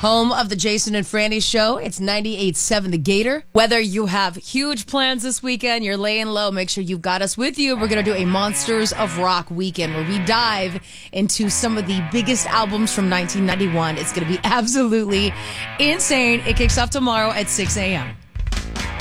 Home of the Jason and Franny Show. It's 98.7 The Gator. Whether you have huge plans this weekend, you're laying low, make sure you've got us with you. We're going to do a Monsters of Rock weekend where we dive into some of the biggest albums from 1991. It's going to be absolutely insane. It kicks off tomorrow at 6 a.m.